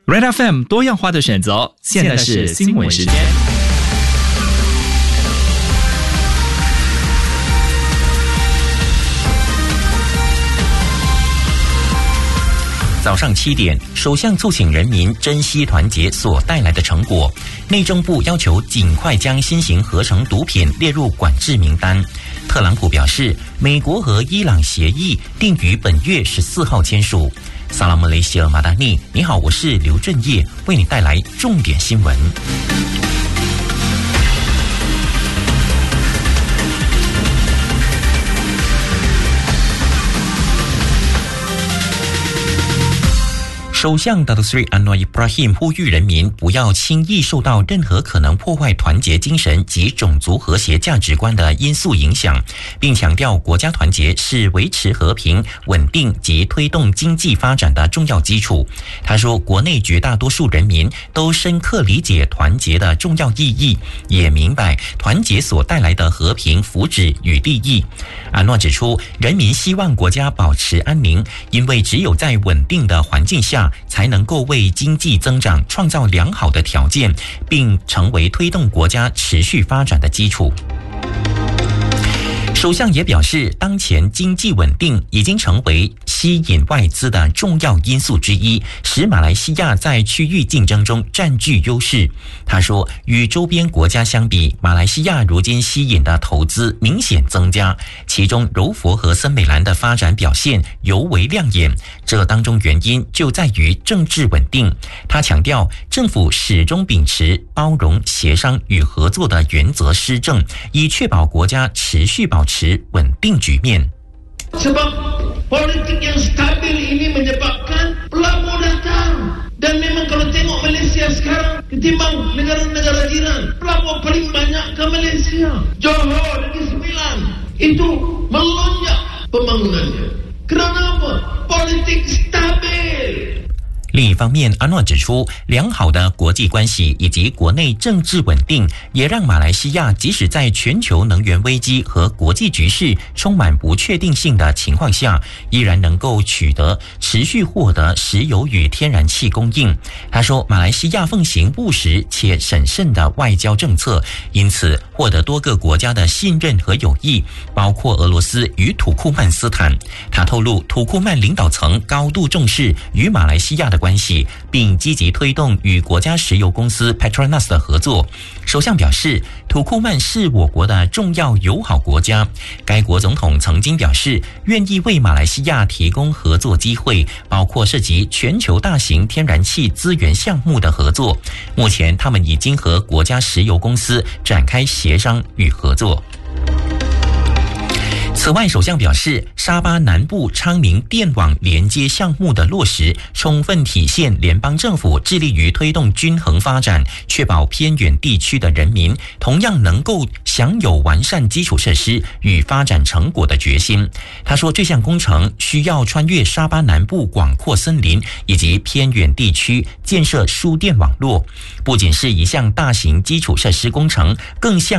Red FM 多样化的选择，现在是新闻时间。 早上7点，首相促请人民珍惜团结所带来的成果。内政部要求尽快将新型合成毒品列入管制名单。特朗普表示，美国和伊朗协议定于本月14号签署。萨拉姆雷西尔马达尼，你好，我是刘振业，为你带来重点新闻。首相Datuk Seri Anwar Ibrahim 呼吁人民不要轻易受到任何可能破坏团结精神及种族和谐价值观的因素影响，并强调国家团结是维持和平、稳定及推动经济发展的重要基础。他说，国内绝大多数人民都深刻理解团结的重要意义，也明白团结所带来的和平、福祉与利益。安诺指出，人民希望国家保持安宁，因为只有在稳定的环境下，才能够为经济增长创造良好的条件，并成为推动国家持续发展的基础。首相也表示，当前经济稳定已经成为吸引外资的重要因素之一，使马来西亚在区域竞争中占据优势。他说，与周边国家相比，马来西亚如今吸引的投资明显增加，其中柔佛和森美兰的发展表现尤为亮眼，这当中原因就在于政治稳定。他强调，政府始终秉持包容、协商与合作的原则施政，以确保国家持续保持稳定局面。 Sebab politik yang stabil ini menyebabkan pelabur datang. Dan memang kalau tengok Malaysia sekarang ketimbang negara-negara jiran, pelabur paling banyak ke Malaysia. Johor Negeri Sembilan itu melonjak pembangunannya. Kerana apa? Politik stabil. 另一方面，阿诺指出，良好的国际关系以及国内政治稳定，也让马来西亚即使在全球能源危机和国际局势充满不确定性的情况下，依然能够持续获得石油与天然气供应。他说，马来西亚奉行务实且审慎的外交政策，因此获得多个国家的信任和友谊，包括俄罗斯与土库曼斯坦。他透露，土库曼领导层高度重视与马来西亚的关系，并积极推动与国家石油公司 Petronas 的合作。首相表示，土库曼是我国的重要友好国家。该国总统曾经表示，愿意为马来西亚提供合作机会，包括涉及全球大型天然气资源项目的合作。目前，他们已经和国家石油公司展开协商与合作。此外，首相表示，沙巴南部昌明电网连接项目的落实，充分体现联邦政府致力于推动均衡发展，确保偏远地区的人民同样能够享有完善基础设施与发展成果的决心。他说，这项工程需要穿越沙巴南部广阔森林以及偏远地区，建设输电网络，不仅是一项大型基础设施工程，更像